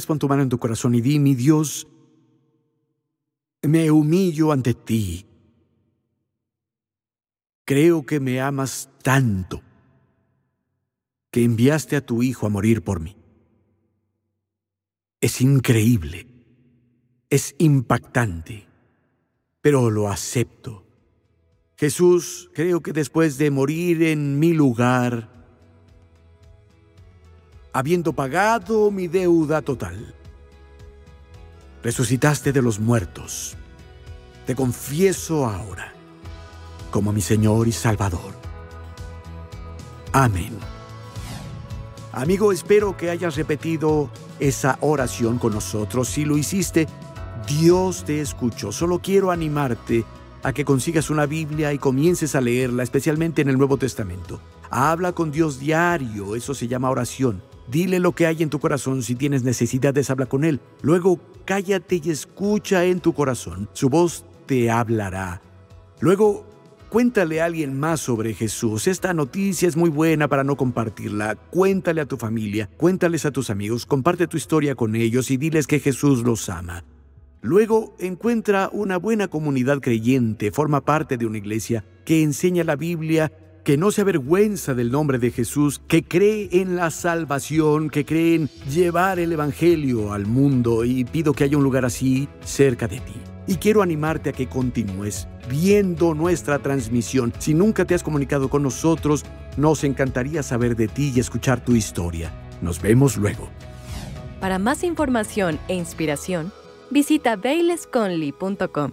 pon tu mano en tu corazón y di: mi Dios, me humillo ante ti. Creo que me amas tanto que enviaste a tu Hijo a morir por mí. Es increíble, es impactante, pero lo acepto. Jesús, creo que después de morir en mi lugar, habiendo pagado mi deuda total, resucitaste de los muertos. Te confieso ahora como mi Señor y Salvador. Amén. Amigo, espero que hayas repetido esa oración con nosotros. Si lo hiciste, Dios te escuchó. Solo quiero animarte a que consigas una Biblia y comiences a leerla, especialmente en el Nuevo Testamento. Habla con Dios diario, eso se llama oración. Dile lo que hay en tu corazón. Si tienes necesidades, habla con Él. Luego, cállate y escucha en tu corazón. Su voz te hablará. Luego, cuéntale a alguien más sobre Jesús. Esta noticia es muy buena para no compartirla. Cuéntale a tu familia, cuéntales a tus amigos, comparte tu historia con ellos y diles que Jesús los ama. Luego, encuentra una buena comunidad creyente, forma parte de una iglesia que enseña la Biblia, que no se avergüenza del nombre de Jesús, que cree en la salvación, que cree en llevar el Evangelio al mundo, y pido que haya un lugar así cerca de ti. Y quiero animarte a que continúes viendo nuestra transmisión. Si nunca te has comunicado con nosotros, nos encantaría saber de ti y escuchar tu historia. Nos vemos luego. Para más información e inspiración, visita bailesconley.com.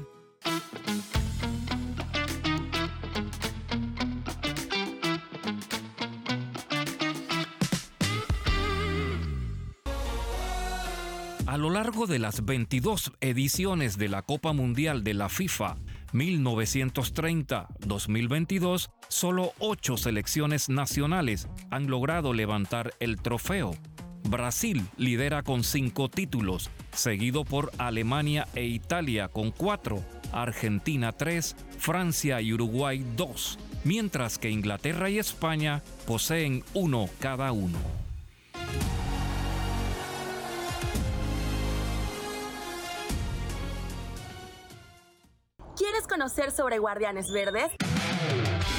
A lo largo de las 22 ediciones de la Copa Mundial de la FIFA 1930-2022, solo 8 selecciones nacionales han logrado levantar el trofeo. Brasil lidera con 5 títulos, seguido por Alemania e Italia con 4, Argentina 3, Francia y Uruguay 2, mientras que Inglaterra y España poseen 1 cada uno. ¿Quieres conocer sobre Guardianes Verdes?